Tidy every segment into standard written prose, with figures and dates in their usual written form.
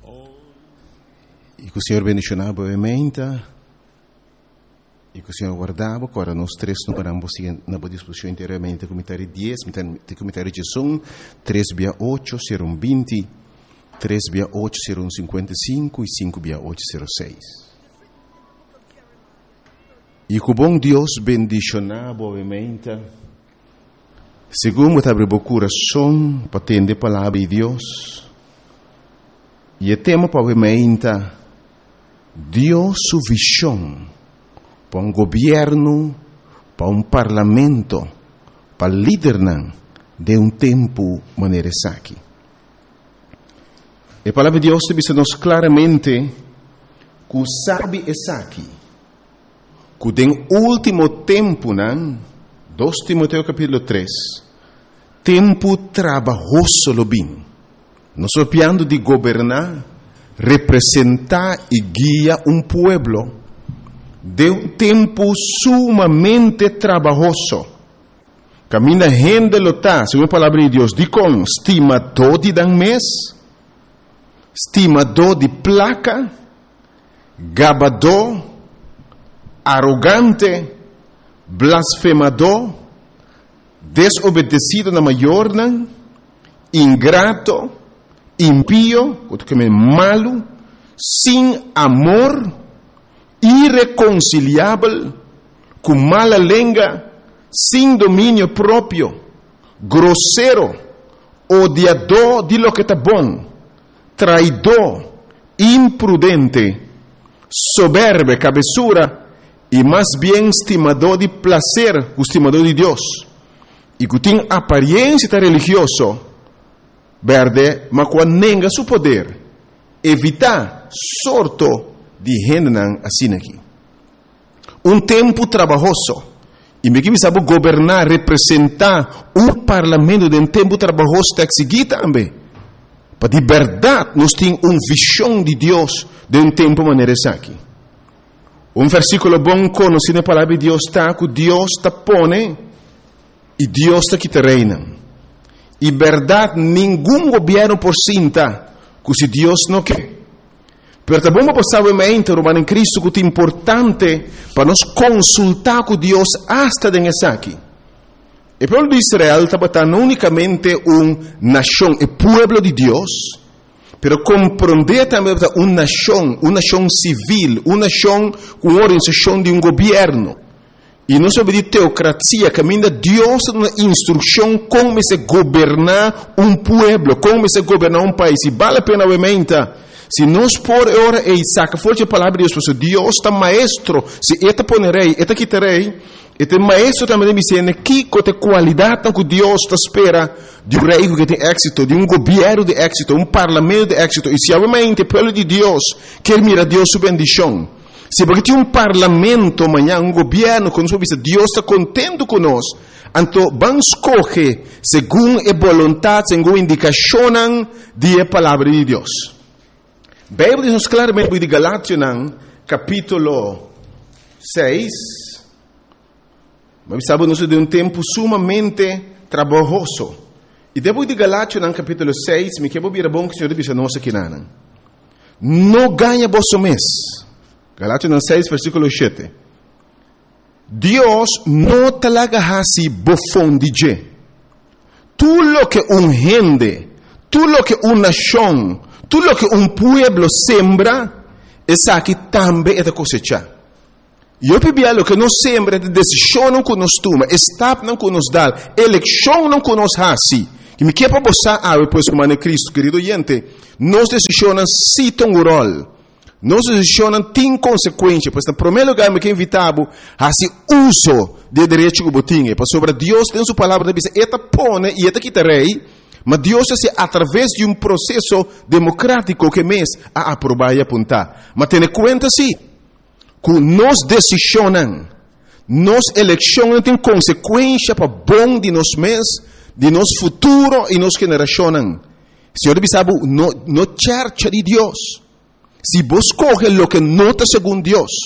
E que o Senhor bendicionava brevemente, e que o Senhor guardava, agora nós três não paramos na boa disposição inteiramente, comentário 10, comentário de som, 3/8, 0120, 3/8, 0155 e 5/8, 06. E que o bom Deus bendicionava brevemente, segundo abre o coração para atender a palavra de Deus, e o tema brevemente, Deus sua visão para governo, para parlamento, para liderar de tempo maneira aqui. A palavra de Deus diz-nos claramente que sabe aqui, que no último tempo, 2 Timoteo capítulo 3, tempo trabalhoso lo bem. Nós estamos falando de governar, representar e guiar pueblo de tempo sumamente trabalhoso. Camina gente lota, segundo a palavra de Deus, de com estimador de dan mês, estimador de placa, gabador, arrogante, blasfemador, desobedecido na maior, ingrato, impío, malo, sem amor, irreconciliável, com mala língua, sem domínio próprio, grosseiro, odiador de lo que está bom, traidor, imprudente, soberbo, cabeçura, e mais bem estimador de prazer, estimador de Deus, e que tem aparência religiosa, verde, mas quando nega seu poder, evitar sorto de gente assim aqui. Tempo trabalhoso, e me que sabe governar, representar parlamento de tempo trabalhoso tem que seguir também. Para de verdade, nós temos visão de Deus de tempo maneira aqui. Versículo bom conhecido na palavra de Deus está que Deus está pone e Deus está que te reina. E verdade, nenhum governo por cinta, que se Deus não quer. Pero também passar o mente romano em Cristo que é importante para nós consultar com Deus hasta nessa aqui. O povo de Israel estava não unicamente nação, o povo de Deus, pero compreender também uma nação civil, uma nação com organização de governo. E não sobre de teocracia, caminha Deus na instrução como se governar povo, como se governar país. E vale a pena obviamente, se nós por hora e saca forte a palavra de Deus, Deus está maestro, se eta ponerei, eta quitarei, eta maestro também me ensina que qualidade que Deus está espera de rei que tem êxito, de governo de êxito, parlamento de êxito. E se obviamente o povo de Deus quer mirar Deus sua bendição, se porque tem parlamento amanhã, governo, quando Deus está contente conosco, então vamos escolher segundo a vontade, segundo a indicação da palavra de Deus. A Bíblia diz claramente de Galátias, capítulo 6, mas sabemos de tempo sumamente trabalhoso. E depois de Galátias, capítulo 6, me quero vir a bom que o Senhor diz a nós aqui, não ganha vosso mês. Galátias 6, versículo 7. Deus não talaga hasi bofão de je. Tudo lo que gente, tudo lo que nação, tudo lo que pueblo sembra, essa aqui também é da cosecha. E eu pedi lo que nós sembra, de decisão não que nós toma, estado não que nós dá, eleição não que nós hasi. Que me quer para você, depois como é Cristo, querido gente, nós decisões se tem um rol. Nós decisões têm consequências, pois no primeiro lugar me quer invitar a se uso de direito que botinha, para sobre Deus tem sua palavra, diz, eta pone e eta quitarei, mas Deus é através de processo democrático que mês a aprovar e apontar. Mas tenha conta sim, que nós decisões, nós eleições têm consequência para bom de nós mês, de nosso futuro e nossa geração. Senhor, sabe, no church de Deus. Se vos coge lo que não está segundo Deus,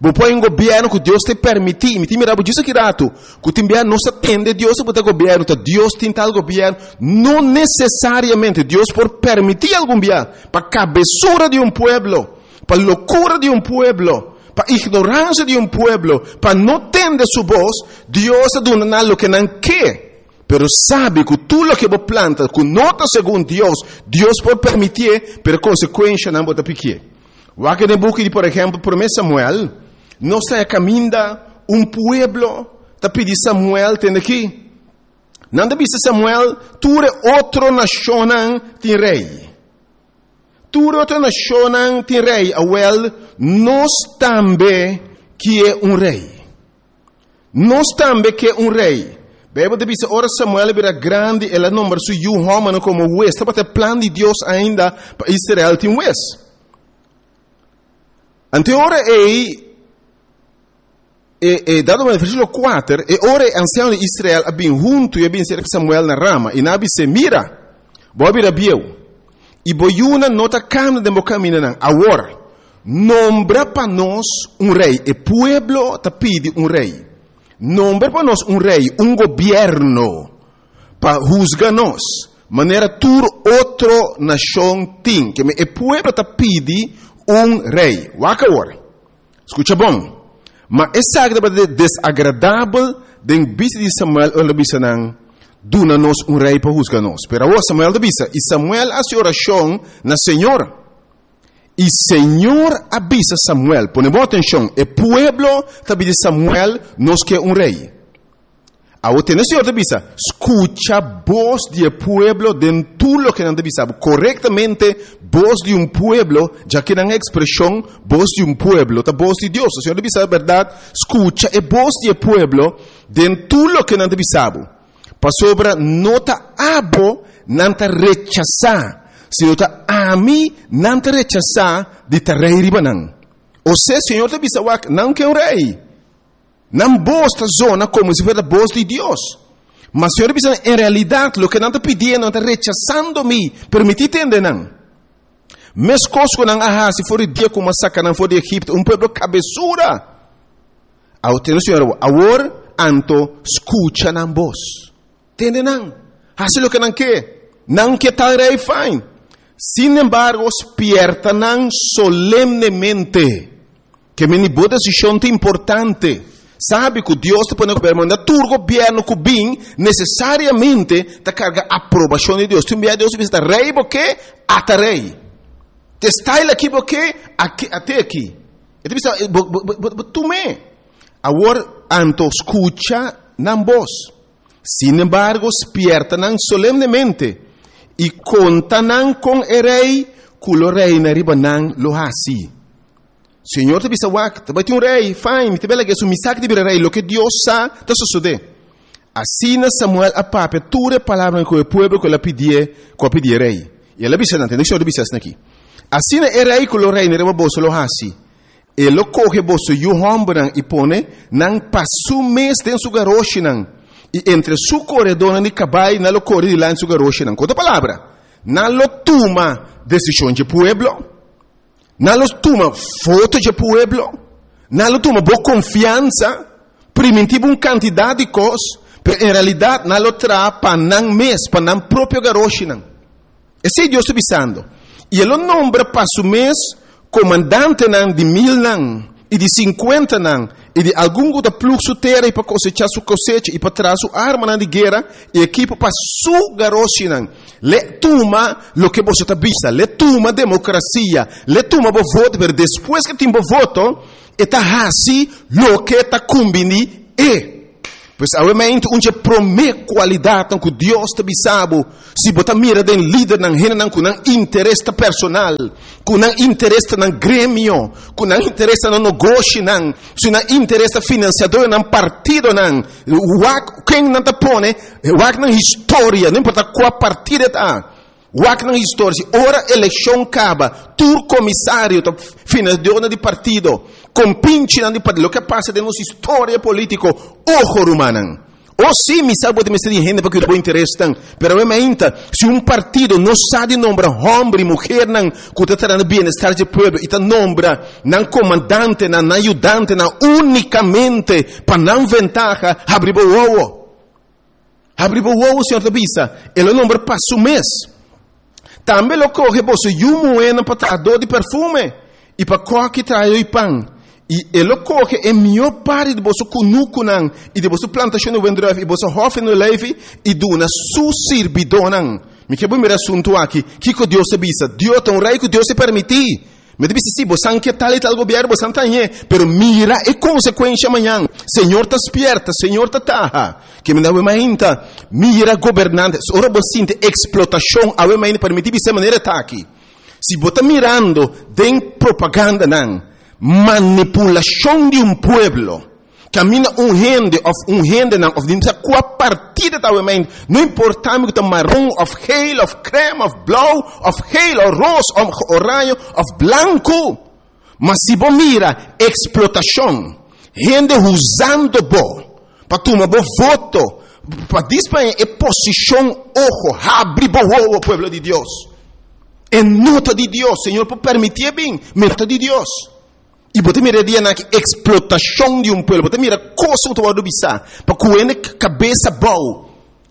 Você põe um governo que Deus te permite. Me mira, você diz aqui rato, que o governo não se atende Deus para o governo, Deus tem tal governo. Não necessariamente Deus por permitir algum governo para a cabeçura de pueblo, para a loucura de pueblo, para a ignorância de pueblo, para não atender sua voz. Deus está dando o que não quer. Pero sabe que tudo o que você planta, que nota segundo Deus, Deus pode permitir, pero consequência não pode pequer. O que no book de, por exemplo, 1 Samuel, não está caminhando pueblo, está pedindo Samuel, tem aqui. Não deve ser Samuel, tu é outra nação tem rei. Tu é outra nação tem rei. Nós também que é rei. Nós também que é rei. Bíblia diz, ora Samuel era grande, ela número su Homem como juez. Está para o plano de Deus ainda para Israel tem juez. Ante ora dado no versículo 4, ora ancião de Israel abin junto e abin ser Samuel na rama, e nabi se mira, bobi rabieu, e boiuna nota camina de mocamina nan, agora, nombra para nós rei, e pueblo te pide rei, nombra para nós rei, governo, para juzgar nós, maneira tur outro nação tem, que e pueblo te pide rei. Waka agora. Escuta bom. Mas essa é desagradável den vista de Samuel ou vista não duna nos rei para juzgar nós. Pero agora Samuel avisa e Samuel hace oração na Senhor. E Senhor avisa Samuel, põe boa atenção, e pueblo também de Samuel nos quer rei. Agora tem o Senhor avisa, escucha voz de pueblo de tudo o que não avisa, corretamente voz de pueblo, já que não é expressão voz de pueblo, a voz de Deus. O Senhor avisa a verdade, escucha e voz de pueblo de tudo o que não avisa. Para sobre nota abo não te rechazar, se nota a mim não te rechazar de te rei ribanan. Ou seja, o Senhor avisa não que rei. Não bosta zona como se fosse a voz de Deus. Mas o Senhor diz, em realidade, o que não está pedindo, não está rechazando-me, permitir entender, não. Mas coisas que não há, se for dia como a saca, não for de Egipto, povo cabeçura. Ao ter o Senhor, agora, anto, escuta na voz. Entende, não? Faz o que não quer. Não quer tal rei, fine. Sin embargo, despierta não solemnemente. Que me boa decisão importante. Sabe que Deus te põe no governo, mas o governo que vem necessariamente te carga a aprovação de Deus. Tu envia Deus e rei porque até rei. Te está aqui porque até aqui. E tu pensa, tu me. Agora, anto escucha na voz. Sin embargo, despierta não solemnemente e conta não com o rei, que o rei na riba não lo hasi. Senhor te bisa wak, vai ter rei, fine, te bela que su misak de rei, lo que Deus sa, te sucede. Assim Samuel a pape, ture palavra com o povo que ela pedia rei. E ela bisa nante, deixa eu bisa aqui. Assim é rei que o rei ne reba bolso lo hasi. E lo coge bolso yu hombran e pone nang pasu mes den su garoshi nang. E entre su corredor ni cabai na lo corre di lá em su garoshi nang. Outra palavra, na lo tuma decisão de pueblo. Não toma foto de pueblo, não toma boa confiança, primitivo uma quantidade de coisas, mas em realidade não traz para não mês, para não próprio garoche não. Esse é Deus está avisando. E ele nombra para o mês comandante não de 1000 não, e de 50 não, e de algum outro fluxo terra para cosechar sua cosecha e para trazer sua arma não de guerra e equipo para sua garoche não. Le toma lo que você está vista, le toma democracia, le toma o voto, mas depois que tem o voto, está assim lo que está combini e. Pois obviamente onde promete qualidade que Deus te bisabo, se botar mira den líder não rena não com interesse personal, com interesse no grêmio, com interesse no negócio não, se não interesse financiador não partido não, quem não te põe, o na história, não importa qual partido está. Wak na história, ora eleição acaba, tu comissário, financiador de partido, compinche de partido, o que passa de nossa história política, ojo rumanan, sim, me sabe me ser gente porque o interesse tan. Pero realmente, se partido não sabe nombrar homem e mulher não que está trazendo bem-estar do povo e está nombra não comandante, não ajudante, não unicamente para não ventaja, abrir o ovo. Abrir o ovo, senhor Tabisa, ele nombra para o mês. Também lo coge você moeda para trazer de perfume e para coque trazer o pão. E ele coge a melhor parte de você cunuco não e de você plantação no vendreve e você hofe no leve e dona su servidor não. Me quero ver assunto aqui. Que Deus se bisa? Deus tem rei que Deus se permitir. Me diz sim, você não quer tal e tal governo, você não tem, pero mira a consequência amanhã. Senhor está despierta, Senhor está taha. Que me dá uma ainda, mira governante. Ora você sente explotação, a uma ainda permitir dessa maneira tá aqui. Se você está mirando, tem propaganda não. Manipulação de pueblo. Camina gente não, of dimsa qua partida da mente. Não importa que tá marrom, of geel, of creme, of blauw, of geel, of roze, of orange, of blanco. Mas se você mira explotação, gente usando para tomar voto, para disparar a posição, ojo, abre o pueblo de Deus. É nota de Deus, Senhor, por permitir bem, nota de Deus. E você mira dia na explotação de povo, você mira coisa que tu vai bisa, para coene cabeça boa.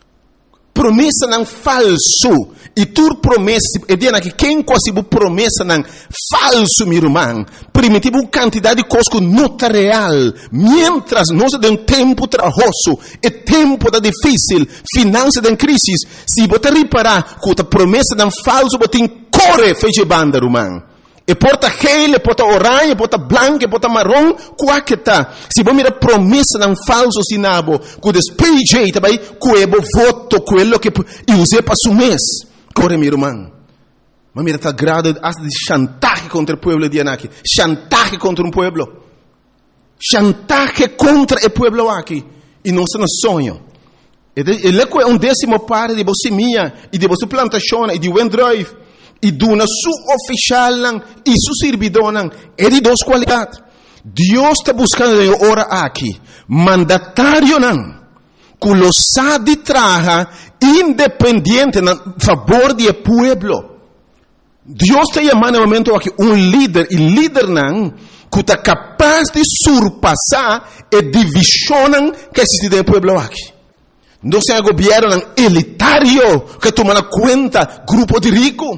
Promessa não falso. E tu promessa, é dia na que quem quase promessa não falso, meu irmão. Primitivo uma quantidade de coisas que não está real. Mientras nós de tempo trabalhoso, é tempo da difícil, finança de crise, se você reparar que a promessa não falso, você corre feche banda, irmão. E porta gel, e porta orange, e porta branco, e porta marrom, qual que tá? Se você mira promessa não falso sinabo, que despeje também, que é voto, quello que use para o mês. Corre, meu irmão. Mas mira, está grado de chantaje contra o povo de Anaki. Chantaje contra um povo. Chantaje contra o povo aqui. E não se nos sonho. Ele é um décimo parte de você minha, e de você plantação, e de Wendrive. E dona su oficial e su servidor é de duas qualidades. Deus está buscando agora aqui mandatário que lo sabe traga independente a favor do povo. Deus está chamando no momento aqui líder e líder que está capaz de surpassar a divisão que existe no povo aqui. Não é um governo elitário que toma conta grupo de ricos.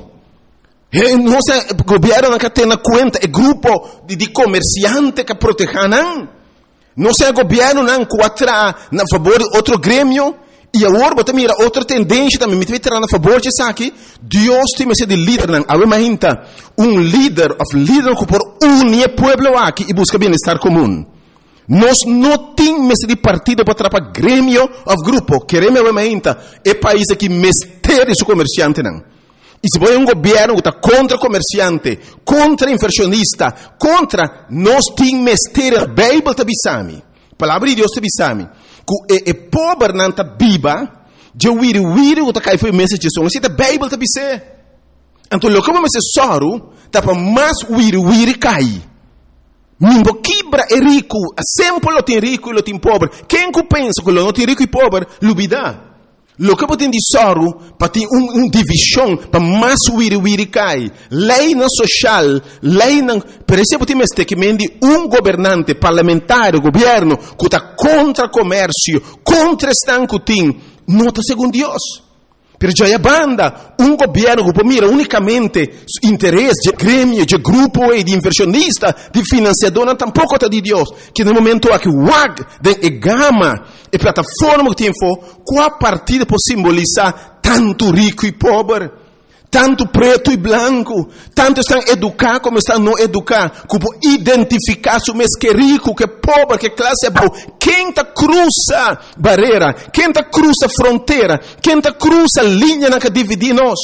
Não é o governo que tem na conta é grupo de comerciantes que protegem. Não é o governo que atrai a favor de outro grêmio. E agora você mira outra tendência também. Me vai a favor de isso aqui. Deus tem que ser de líder. Imagina líder que por unir o povo aqui e busca bem-estar comum. Nós não temos de partido para atrapalhar grêmio ou grupo. Queremos imagina é país que mestre seu comerciante E se você é governo que está contra comerciante, contra inversionista, contra, nós temos mestre a Bíblia te bisami. Palavra de Deus te bisami. Que é pobre não está viva, de wiri que está caindo foi mensagem de som. Se a Bíblia te bisé. Então, o que vamos dizer soro, está para mais wiri cai. Nimbo quebra é rico, sempre lo tem rico e lo tem pobre. Quem que pensa que lo não tem rico e pobre, lubida. Lo que tem de soro para ter divisão para mais wiri cai. Lei não social, lei não. Por exemplo, tem que mendi governante parlamentar, governo que está contra comércio, contra estanco tem, não está segundo Deus. Pero já é banda, governo que mira unicamente interesse de grêmio, de grupo e de inversionista, de financiador, não tampouco está de Deus. Que no momento aqui WAG, de gama, e plataforma que tem qual partida pode simbolizar tanto rico e pobre, tanto preto e branco, tanto estão educados como estão não educados, como identificar se mês que é rico, que é pobre, que classe é boa. Quem está cruza barreira, quem está cruza fronteira, quem está cruza linha que divide nós.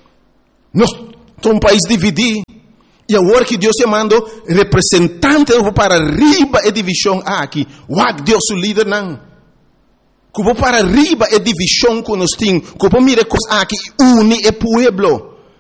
Nós somos um país dividido. E agora que Deus mandou representante para arriba a divisão aqui, Deus o líder não. Como para arriba a divisão que nós temos, como mira coisas aqui, une o povo.